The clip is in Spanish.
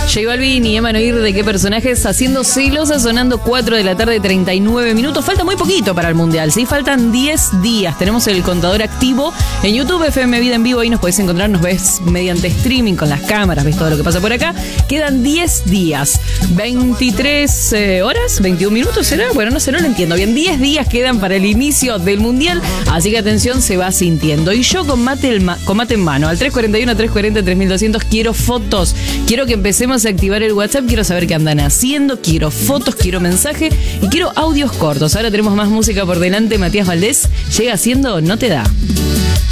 J Balvin y Emanuel, ¿de qué personajes? Haciendo celosa, sonando 4 de la tarde, 39 minutos. Falta muy poquito para el Mundial, ¿sí? Faltan 10 días. Tenemos el contador activo en YouTube, FM Vida en Vivo. Ahí nos podés encontrar, nos ves mediante streaming con las cámaras, ves todo lo que pasa por acá. Quedan 10 días, 23 horas, 21 minutos, ¿será? Bueno, no sé, no lo entiendo bien. 10 días quedan para el inicio del Mundial, así que atención, se va sintiendo. Y yo con mate en mano, al 341-340-3200, quiero fotos. Quiero que empecemos a activar el WhatsApp, quiero saber qué andan haciendo, quiero fotos, quiero mensaje y quiero audios cortos. Ahora tenemos más música por delante. Matías Valdés llega haciendo No Te Da.